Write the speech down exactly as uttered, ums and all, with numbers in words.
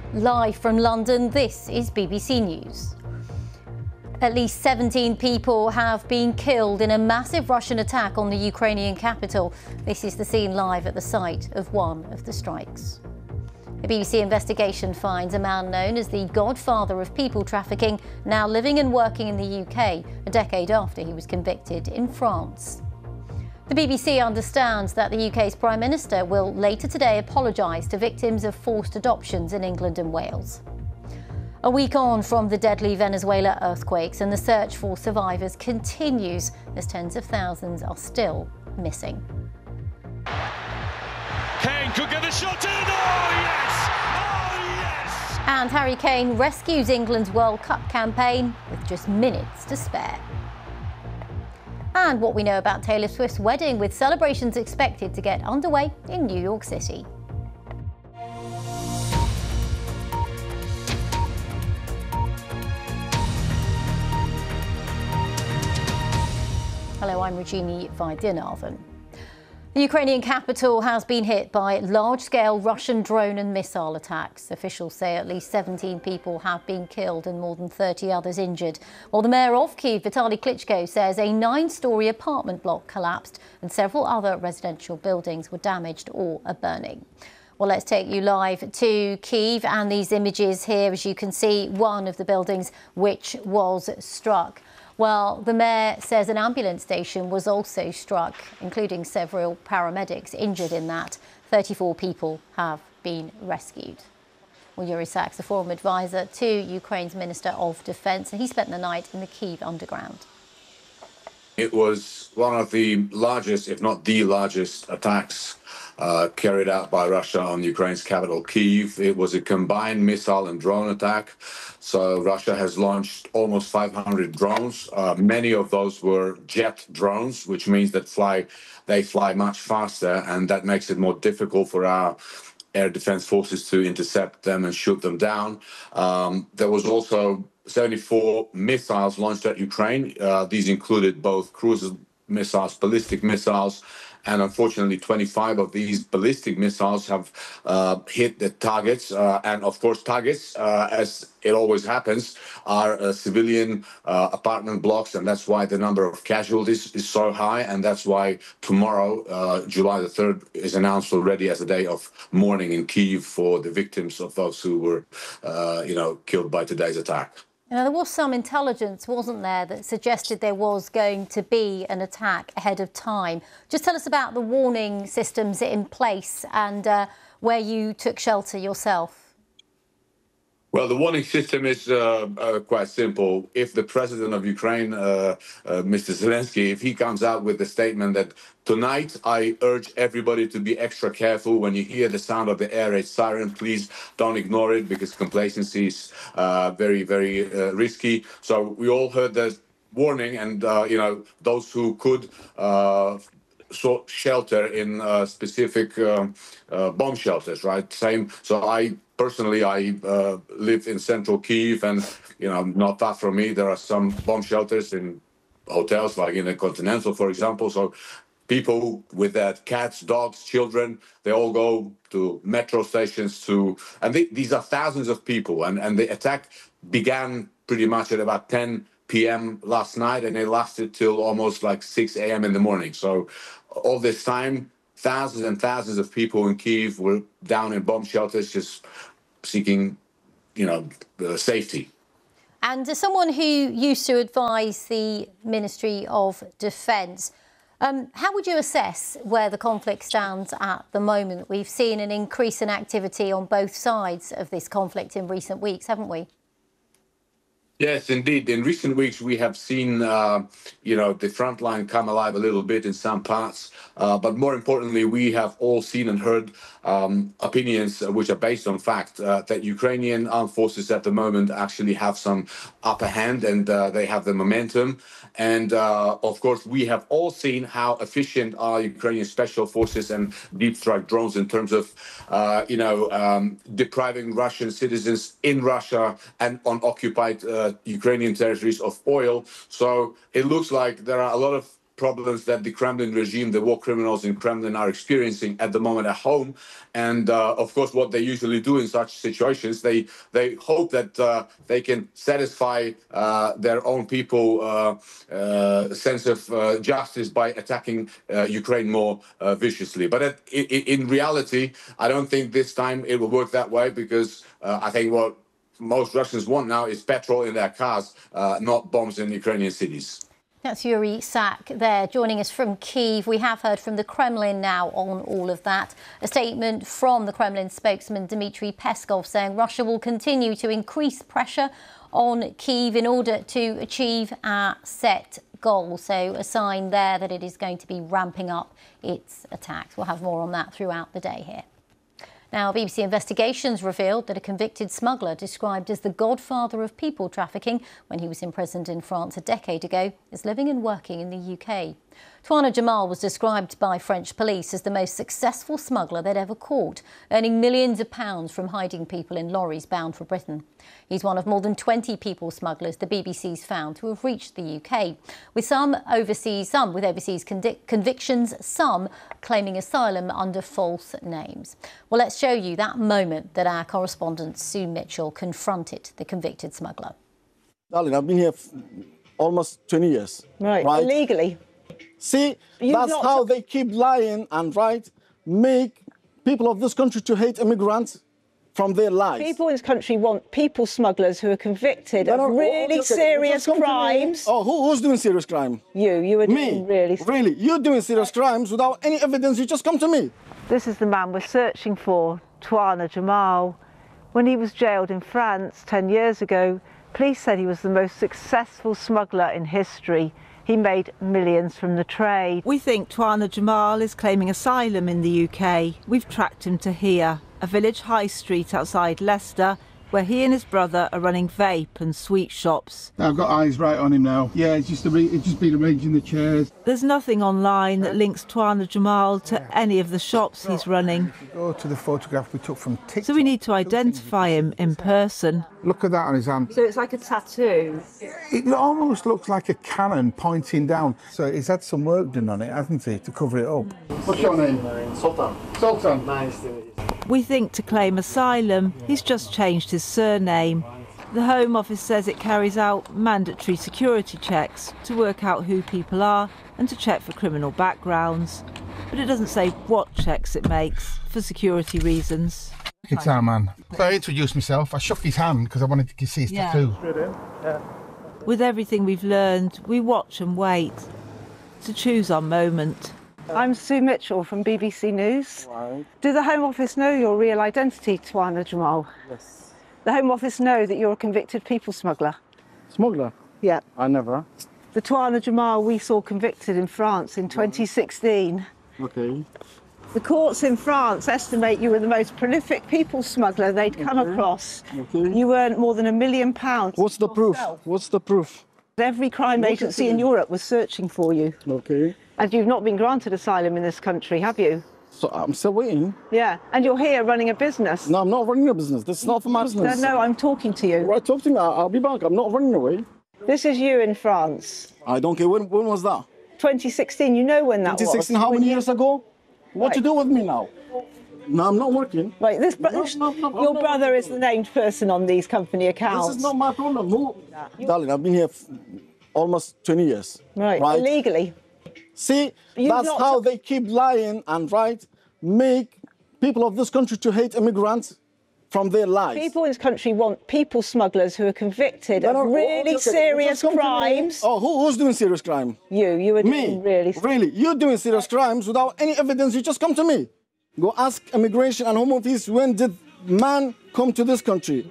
Live from London, this is B B C News. At least seventeen people have been killed in a massive Russian attack on the Ukrainian capital. This is the scene live at the site of one of the strikes. A B B C investigation finds a man known as the godfather of people trafficking now living and working in the U K, a decade after he was convicted in France. The B B C understands that the U K's Prime Minister will later today apologise to victims of forced adoptions in England and Wales. A week on from the deadly Venezuela earthquakes, and the search for survivors continues as tens of thousands are still missing. Kane could get the shot in. Oh, yes! Oh, yes! And Harry Kane rescues England's World Cup campaign with just minutes to spare. And what we know about Taylor Swift's wedding, with celebrations expected to get underway in New York City. Hello, I'm Regina Vaidyanathan. The Ukrainian capital has been hit by large-scale Russian drone and missile attacks. Officials say at least seventeen people have been killed and more than thirty others injured. While the mayor of Kyiv, Vitaly Klitschko, says a nine-storey apartment block collapsed and several other residential buildings were damaged or are burning. Well, let's take you live to Kyiv, and these images here, as you can see, one of the buildings which was struck. Well, the mayor says an ambulance station was also struck, including several paramedics injured in that. thirty-four people have been rescued. Well, Yuri Saks, a foreign advisor to Ukraine's Minister of Defence, and he spent the night in the Kyiv underground. It was one of the largest, if not the largest, attacks uh, carried out by Russia on Ukraine's capital, Kyiv. It was a combined missile and drone attack. So Russia has launched almost five hundred drones. Uh, many of those were jet drones, which means that fly they fly much faster, and that makes it more difficult for our air defense forces to intercept them and shoot them down. Um, there was also seventy-four missiles launched at Ukraine. Uh, these included both cruise missiles, ballistic missiles, and unfortunately twenty-five of these ballistic missiles have uh, hit the targets. Uh, and of course, targets, uh, as it always happens, are uh, civilian uh, apartment blocks, and that's why the number of casualties is so high, and that's why tomorrow, uh, July the third, is announced already as a day of mourning in Kyiv for the victims of those who were, uh, you know, killed by today's attack. Now, there was some intelligence, wasn't there, that suggested there was going to be an attack ahead of time. Just tell us about the warning systems in place and uh, where you took shelter yourself. Well, the warning system is uh, uh, quite simple. If the president of Ukraine, uh, uh, Mister Zelensky, if he comes out with the statement that tonight I urge everybody to be extra careful when you hear the sound of the air raid siren, please don't ignore it, because complacency is uh, very, very uh, risky. So we all heard that warning, and uh, you know, those who could uh, sought shelter in uh, specific uh, uh, bomb shelters, right? Same. So I. Personally, I uh, live in central Kyiv, and you know, not far from me, there are some bomb shelters in hotels, like in the Continental, for example. So people with their cats, dogs, children, they all go to metro stations to, and they, these are thousands of people. And, and the attack began pretty much at about ten p m last night, and it lasted till almost like six a m in the morning. So all this time, thousands and thousands of people in Kyiv were down in bomb shelters, just seeking, you know, uh, safety. And as someone who used to advise the Ministry of Defence, um, how would you assess where the conflict stands at the moment? We've seen an increase in activity on both sides of this conflict in recent weeks, haven't we? Yes, indeed. In recent weeks, we have seen, uh, you know, the front line come alive a little bit in some parts. Uh, but more importantly, we have all seen and heard um, opinions which are based on fact uh, that Ukrainian armed forces at the moment actually have some upper hand, and uh, they have the momentum. And uh, of course, we have all seen how efficient are Ukrainian special forces and deep strike drones in terms of, uh, you know, um, depriving Russian citizens in Russia and on occupied uh, Ukrainian territories of oil. So it looks like there are a lot of problems that the Kremlin regime, the war criminals in Kremlin are experiencing at the moment at home. And uh, of course, what they usually do in such situations, they they hope that uh, they can satisfy uh, their own people uh, uh, sense of uh, justice by attacking uh, Ukraine more uh, viciously. But at, in, in reality, I don't think this time it will work that way, because uh, I think what most Russians want now is petrol in their cars, uh, not bombs in Ukrainian cities. That's Yuri Sak there, joining us from Kyiv. We have heard from the Kremlin now on all of that. A statement from the Kremlin spokesman Dmitry Peskov saying Russia will continue to increase pressure on Kyiv in order to achieve our set goal. So a sign there that it is going to be ramping up its attacks. We'll have more on that throughout the day here. Now, B B C Investigations revealed that a convicted smuggler described as the godfather of people trafficking when he was imprisoned in France a decade ago is living and working in the U K. Touane Jamal was described by French police as the most successful smuggler they'd ever caught, earning millions of pounds from hiding people in lorries bound for Britain. He's one of more than twenty people smugglers the B B C's found to have reached the U K, with some overseas, some with overseas convic- convictions, some claiming asylum under false names. Well, let's show you that moment that our correspondent Sue Mitchell confronted the convicted smuggler. Darling, I've been here f- almost twenty years. Right, right? illegally. See, You've that's not how t- they keep lying and, right, make people of this country to hate immigrants from their lives. People in this country want people smugglers who are convicted No, of no, really okay, okay, serious just come to me. crimes. Oh, who, who's doing serious crime? You, you are Me? doing really. Really? You're doing serious crimes without any evidence. You just come to me. This is the man we're searching for, Touane Jamal. When he was jailed in France ten years ago, police said he was the most successful smuggler in history. He made millions from the trade. We think Touane Jamal is claiming asylum in the U K. We've tracked him to here, a village high street outside Leicester, where he and his brother are running vape and sweet shops. I've got eyes right on him now. Yeah, it's just, arra- it's just been arranging the chairs. There's nothing online that links Touane Jamal to any of the shops he's running. Go to the photograph we took from TikTok. So we need to identify him in person. Look at that on his hand. So it's like a tattoo? It almost looks like a cannon pointing down. So he's had some work done on it, hasn't he, to cover it up. What's your name? Sultan. Sultan. Nice to meet you. We think to claim asylum, he's just changed his surname. The Home Office says it carries out mandatory security checks to work out who people are and to check for criminal backgrounds. But it doesn't say what checks it makes for security reasons. It's our man. So I introduced myself. I shook his hand because I wanted to see his Yeah. tattoo. With everything we've learned, we watch and wait to choose our moment. I'm Sue Mitchell from B B C News. Right. Do the Home Office know your real identity, Touane Jamal? Yes. The Home Office know that you're a convicted people smuggler? Smuggler? Yeah. I never. The Touane Jamal we saw convicted in France in twenty sixteen. Okay. The courts in France estimate you were the most prolific people smuggler they'd come Okay. across. Okay. You earned more than a million pounds. What's the proof? yourself. What's the proof? Every crime Look at agency it. in Europe was searching for you. Okay. And you've not been granted asylum in this country, have you? So I'm still waiting. Yeah. And you're here running a business. No, I'm not running a business. This is not for my No, business. no, I'm talking to you. Right, talk to me. I'll I'll be back. I'm not running away. This is you in France. I don't care. When, when was that? twenty sixteen, you know when that twenty sixteen, was. how When many you- years ago? What Right. you do with me now? No, I'm not working. Right, this bro- No, no, no, I'm your not brother working. is the named person on these company accounts. This is not my problem. Who? Darling, I've been here f- almost twenty years. Right, Right? illegally. See, You've that's not- how they keep lying and, right, make people of this country to hate immigrants from their lives. People in this country want people smugglers who are convicted No, no, of oh, really okay, okay. serious Just come to me. crimes. Oh, who, who's doing serious crime? You, you are Me? doing really. Really? You're doing serious crimes without any evidence. You just come to me. Go ask Immigration and Home Office, when did man come to this country?